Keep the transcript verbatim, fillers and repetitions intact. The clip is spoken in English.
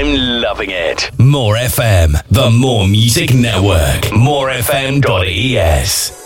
I'm loving it. More F M, the More Music Network. more f m dot e s.